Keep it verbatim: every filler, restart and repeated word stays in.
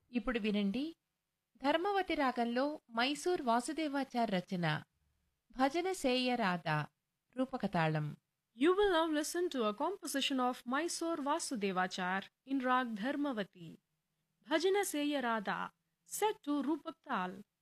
ఇప్పుడు వినండి ధర్మవతి రాగంలో మైసూర్ వాసుదేవాచార్ రచన భజన సేయరాధ రూపకతాళం. You will now listen to a composition of Mysore Vasudevachar in Rag Dharmavati. Bhajana Seya Radha, set to Rupak Tal.